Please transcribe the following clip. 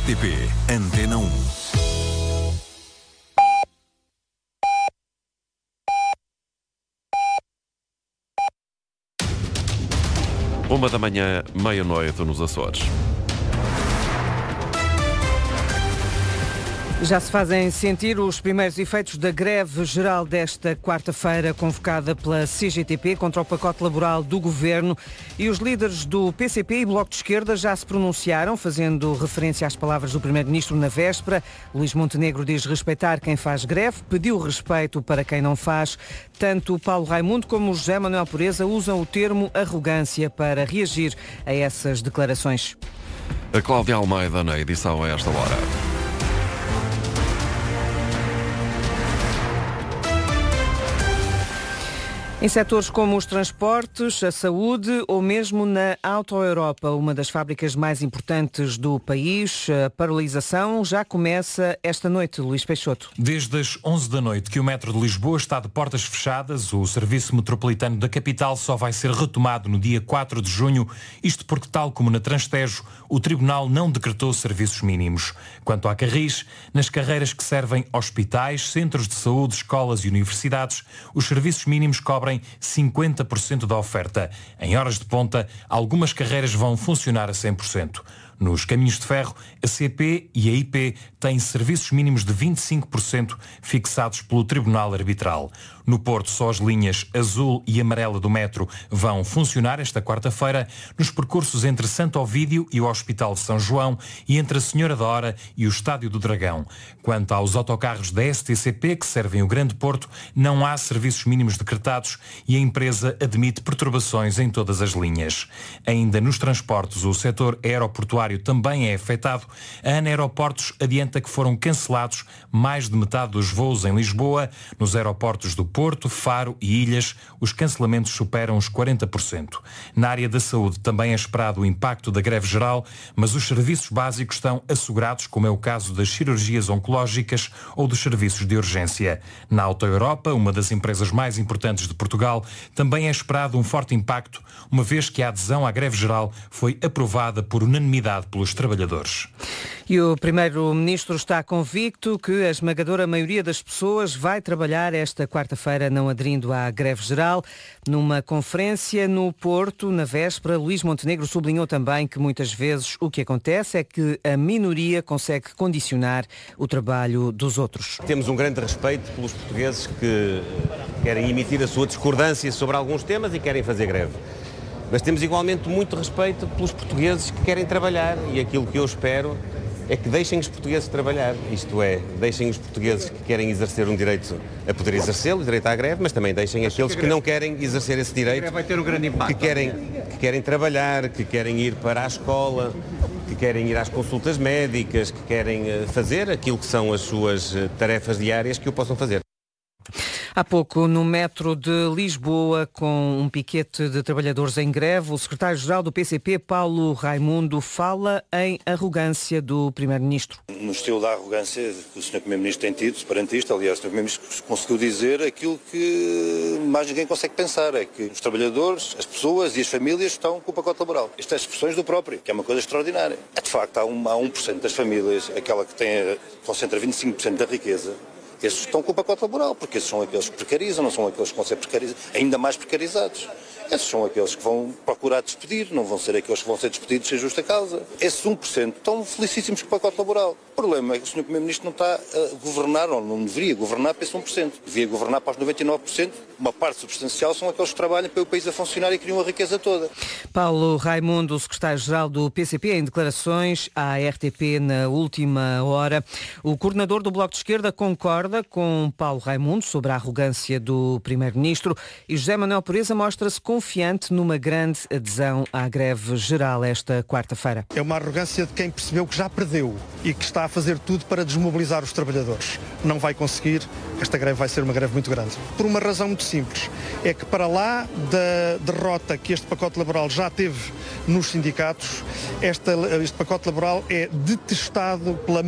RTP Antena 1. Uma da manhã, meia-noite nos Açores. Já se fazem sentir os primeiros efeitos da greve geral desta quarta-feira, convocada pela CGTP contra o pacote laboral do Governo, e os líderes do PCP e Bloco de Esquerda já se pronunciaram, fazendo referência às palavras do Primeiro-Ministro na véspera. Luís Montenegro diz respeitar quem faz greve, pediu respeito para quem não faz. Tanto Paulo Raimundo como José Manuel Pureza usam o termo arrogância para reagir a essas declarações. A Cláudia Almeida na edição a esta hora. Em setores como os transportes, a saúde ou mesmo na Auto Europa, uma das fábricas mais importantes do país, a paralisação já começa esta noite. Luís Peixoto. Desde as 11 da noite que o metro de Lisboa está de portas fechadas, o serviço metropolitano da capital só vai ser retomado no dia 4 de junho, isto porque, tal como na Transtejo, o Tribunal não decretou serviços mínimos. Quanto à Carris, nas carreiras que servem hospitais, centros de saúde, escolas e universidades, os serviços mínimos cobrem 50% da oferta. Em horas de ponta, algumas carreiras vão funcionar a 100%. Nos caminhos de ferro, a CP e a IP têm serviços mínimos de 25% fixados pelo Tribunal Arbitral. No Porto, só as linhas azul e amarela do metro vão funcionar esta quarta-feira nos percursos entre Santo Ovídio e o Hospital de São João e entre a Senhora da Hora e o Estádio do Dragão. Quanto aos autocarros da STCP que servem o Grande Porto, não há serviços mínimos decretados e a empresa admite perturbações em todas as linhas. Ainda nos transportes, o setor aeroportuário também é afetado. A ANA Aeroportos adianta que foram cancelados mais de metade dos voos em Lisboa. Nos aeroportos do Porto, Faro e Ilhas, os cancelamentos superam os 40%. Na área da saúde também é esperado o impacto da greve geral, mas os serviços básicos estão assegurados, como é o caso das cirurgias oncológicas ou dos serviços de urgência. Na Auto Europa, uma das empresas mais importantes de Portugal, também é esperado um forte impacto, uma vez que a adesão à greve geral foi aprovada por unanimidade pelos trabalhadores. E o Primeiro-Ministro está convicto que a esmagadora maioria das pessoas vai trabalhar esta quarta-feira não aderindo à greve geral. Numa conferência no Porto, na véspera, Luís Montenegro sublinhou também que muitas vezes o que acontece é que a minoria consegue condicionar o trabalho dos outros. Temos um grande respeito pelos portugueses que querem emitir a sua discordância sobre alguns temas e querem fazer greve. Mas temos igualmente muito respeito pelos portugueses que querem trabalhar e aquilo que eu espero é que deixem os portugueses trabalhar, isto é, deixem os portugueses que querem exercer um direito a poder exercê-lo, o direito à greve, mas também deixem aqueles que não querem exercer esse direito, vai ter um grande impacto, que querem trabalhar, que querem ir para a escola, que querem ir às consultas médicas, que querem fazer aquilo que são as suas tarefas diárias que o possam fazer. Há pouco, no metro de Lisboa, com um piquete de trabalhadores em greve, o secretário-geral do PCP, Paulo Raimundo, fala em arrogância do Primeiro-Ministro. No estilo da arrogância que o Sr. Primeiro-Ministro tem tido perante isto, aliás, o Sr. Primeiro-Ministro conseguiu dizer aquilo que mais ninguém consegue pensar, é que os trabalhadores, as pessoas e as famílias estão com o pacote laboral. Estas expressões do próprio, que é uma coisa extraordinária. De facto, há 1% das famílias, aquela que concentra 25% da riqueza, esses estão com o pacote laboral, porque esses são aqueles que precarizam, não são aqueles que vão ser ainda mais precarizados. Esses são aqueles que vão procurar despedir, não vão ser aqueles que vão ser despedidos sem justa causa. Esses 1% estão felicíssimos com o pacote laboral. O problema é que o Sr. Primeiro-Ministro não está a governar, ou não deveria governar para esse 1%. Devia governar para os 99%. Uma parte substancial são aqueles que trabalham para o país a funcionar e criam a riqueza toda. Paulo Raimundo, o secretário-geral do PCP, em declarações à RTP na última hora. O coordenador do Bloco de Esquerda concorda com Paulo Raimundo sobre a arrogância do Primeiro-Ministro e José Manuel Pureza mostra-se confiante numa grande adesão à greve geral esta quarta-feira. É uma arrogância de quem percebeu que já perdeu e que está a fazer tudo para desmobilizar os trabalhadores. Não vai conseguir, esta greve vai ser uma greve muito grande. Por uma razão muito simples, é que para lá da derrota que este pacote laboral já teve nos sindicatos, este pacote laboral é detestado pela